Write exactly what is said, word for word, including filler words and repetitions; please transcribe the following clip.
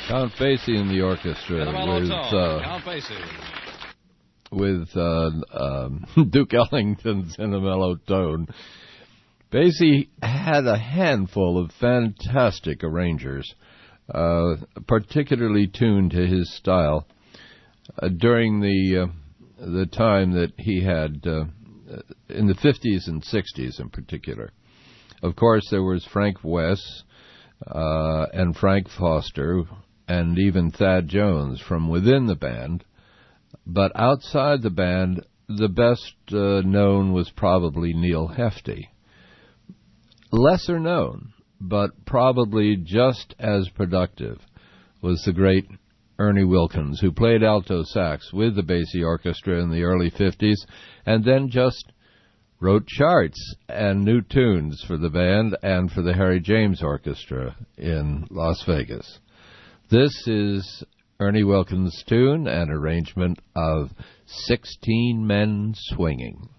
Count Basie in the orchestra with uh, Count Basie. with uh, um, Duke Ellington's In a Mellow Tone. Basie had a handful of fantastic arrangers, uh, particularly tuned to his style, uh, during the uh, the time that he had uh, in the fifties and sixties in particular. Of course, there was Frank West uh, and Frank Foster and even Thad Jones from within the band. But outside the band, the best uh, known was probably Neil Hefti. Lesser known, but probably just as productive, was the great Ernie Wilkins, who played alto sax with the Basie Orchestra in the early fifties, and then just wrote charts and new tunes for the band and for the Harry James Orchestra in Las Vegas. This is Ernie Wilkins' tune and arrangement of sixteen Men Swinging.